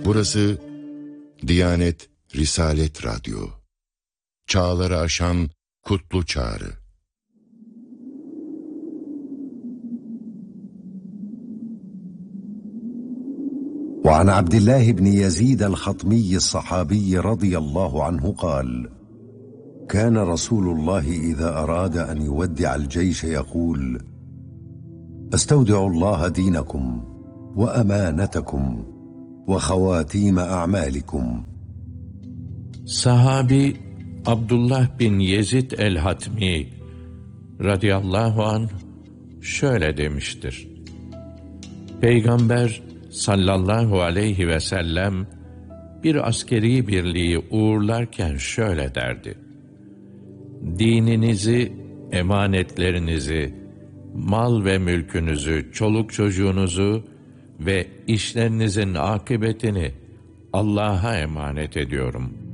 Burası Diyanet Risalet Radyo. Çağları aşan kutlu çağrı. وعن عبد الله بن يزيد الخطمي الصحابي رضي الله عنه قال: كان رسول الله إذا أراد أن يودع الجيش يقول: أستودع الله دينكم وأمانتكم وخواتيم أعمالكم. Sahabi Abdullah bin Yezid el-Hatmi radıyallahu anh şöyle demiştir: Peygamber sallallahu aleyhi ve sellem bir askeri birliği uğurlarken şöyle derdi: dininizi, emanetlerinizi, mal ve mülkünüzü, çoluk çocuğunuzu ve işlerinizin akıbetini Allah'a emanet ediyorum.